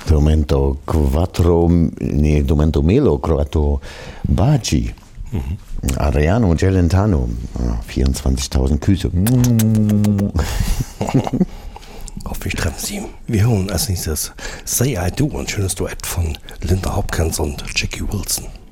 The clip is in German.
Momento Melo, Croato Baci, Ariano Celentano, 24.000 Küsse. Auf ich treffen Sie. Wir hören als nächstes Say I Do, ein schönes Duett von Linda Hopkins und Jackie Wilson.